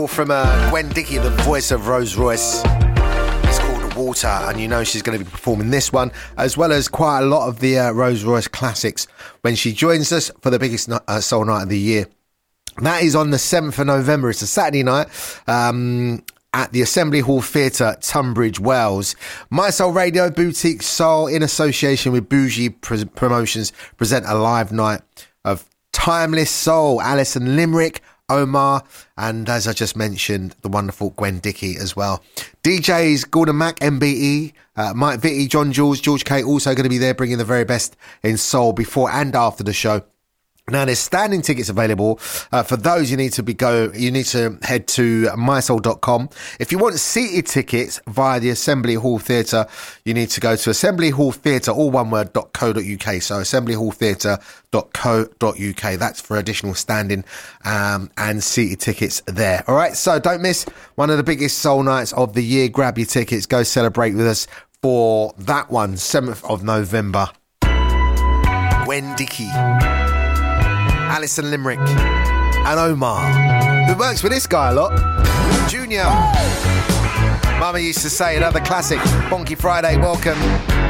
From Gwen Dickey, the voice of Rose Royce. It's called Water, and you know she's going to be performing this one as well as quite a lot of the Rose Royce classics when she joins us for the biggest soul night of the year. And that is on the 7th of November. It's a Saturday night at the Assembly Hall Theatre, Tunbridge Wells. My Soul Radio, Boutique Soul, in association with Bougie Promotions, present a live night of timeless soul. Alison Limerick, Omar, and as I just mentioned, the wonderful Gwen Dickey as well. DJs Gordon Mack, MBE, Mike Vitti, John Jules, George K, also going to be there bringing the very best in soul before and after the show. Now, there's standing tickets available. For those, you need to head to mysoul.com. If you want seated tickets via the Assembly Hall Theatre, you need to go to Assembly Hall Theatre, all one word, .co.uk. So assemblyhalltheatre.co.uk. That's for additional standing and seated tickets there. All right, so don't miss one of the biggest soul nights of the year. Grab your tickets. Go celebrate with us for that one, 7th of November. Gwen Dickey, Alison Limerick, and Omar, who works with this guy a lot, Junior. Mama used to say, another classic, Bonky Friday, welcome.